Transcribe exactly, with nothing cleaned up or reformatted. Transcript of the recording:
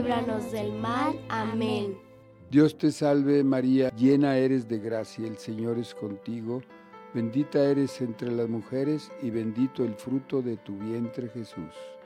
líbranos del mal. Amén. Dios te salve María, llena eres de gracia, el Señor es contigo, bendita eres entre las mujeres y bendito el fruto de tu vientre Jesús.